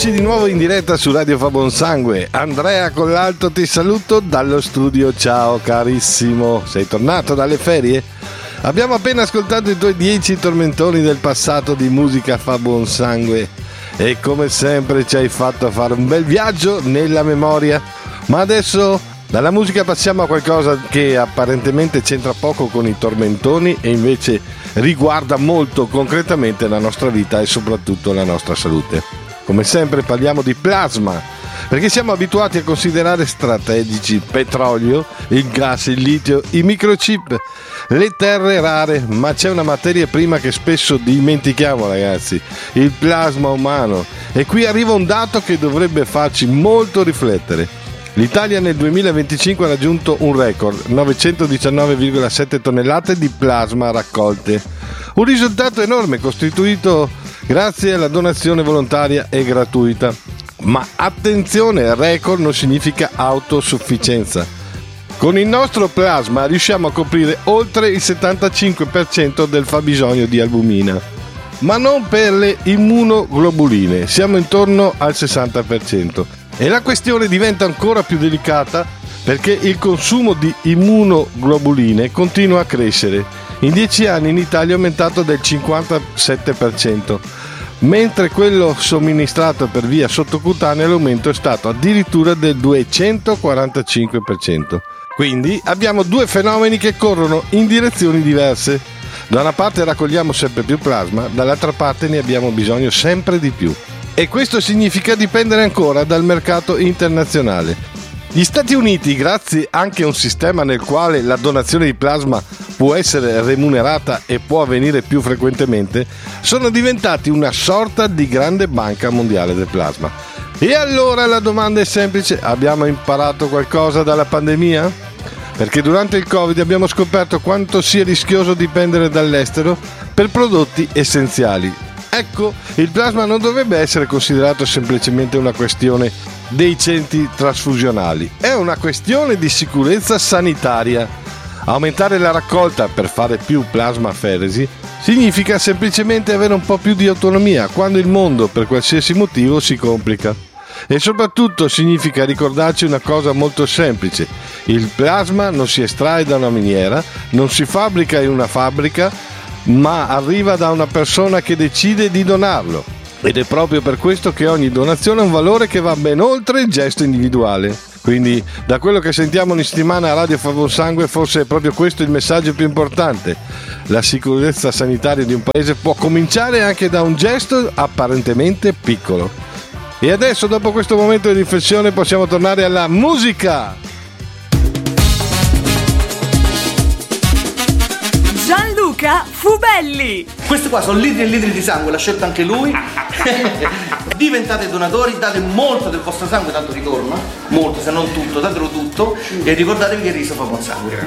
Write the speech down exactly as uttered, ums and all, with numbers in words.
Eccoci di nuovo in diretta su Radio Fa Buon Sangue. Andrea Collalto ti saluto dallo studio. Ciao carissimo, sei tornato dalle ferie? Abbiamo appena ascoltato i tuoi dieci tormentoni del passato di Musica Fa Buon Sangue e come sempre ci hai fatto fare un bel viaggio nella memoria. Ma adesso dalla musica passiamo a qualcosa che apparentemente c'entra poco con i tormentoni e invece riguarda molto concretamente la nostra vita e soprattutto la nostra salute. Come sempre parliamo di plasma, perché siamo abituati a considerare strategici il petrolio, il gas, il litio, i microchip, le terre rare, ma c'è una materia prima che spesso dimentichiamo, ragazzi, il plasma umano. E qui arriva un dato che dovrebbe farci molto riflettere. L'Italia nel duemilaventicinque ha raggiunto un record, novecentodiciannove virgola sette tonnellate di plasma raccolte. Un risultato enorme costituito grazie alla donazione volontaria e gratuita. Ma attenzione, record non significa autosufficienza. Con il nostro plasma riusciamo a coprire oltre il settantacinque per cento del fabbisogno di albumina. Ma non per le immunoglobuline, siamo intorno al sessanta per cento. E la questione diventa ancora più delicata perché il consumo di immunoglobuline continua a crescere. In dieci anni in Italia è aumentato del cinquantasette per cento, mentre quello somministrato per via sottocutanea l'aumento è stato addirittura del duecentoquarantacinque per cento. Quindi abbiamo due fenomeni che corrono in direzioni diverse. Da una parte raccogliamo sempre più plasma, dall'altra parte ne abbiamo bisogno sempre di più. E questo significa dipendere ancora dal mercato internazionale. Gli Stati Uniti, grazie anche a un sistema nel quale la donazione di plasma può essere remunerata e può avvenire più frequentemente, sono diventati una sorta di grande banca mondiale del plasma. E allora la domanda è semplice: abbiamo imparato qualcosa dalla pandemia? Perché durante il Covid abbiamo scoperto quanto sia rischioso dipendere dall'estero per prodotti essenziali. Ecco, il plasma non dovrebbe essere considerato semplicemente una questione dei centri trasfusionali, è una questione di sicurezza sanitaria. Aumentare la raccolta per fare più plasmaferesi significa semplicemente avere un po' più di autonomia quando il mondo per qualsiasi motivo si complica. E soprattutto significa ricordarci una cosa molto semplice: il plasma non si estrae da una miniera, non si fabbrica in una fabbrica, ma arriva da una persona che decide di donarlo. Ed è proprio per questo che ogni donazione ha un valore che va ben oltre il gesto individuale. Quindi, da quello che sentiamo ogni settimana a Radio Fa Buon Sangue, forse è proprio questo il messaggio più importante. La sicurezza sanitaria di un paese può cominciare anche da un gesto apparentemente piccolo. E adesso, dopo questo momento di riflessione, possiamo tornare alla musica. Gianluca Fubelli. Questi qua sono litri e litri di sangue, l'ha scelto anche lui. Diventate donatori, date molto del vostro sangue, tanto ritorna, molto, se non tutto, datelo tutto e ricordatevi che il riso fa buon sangue.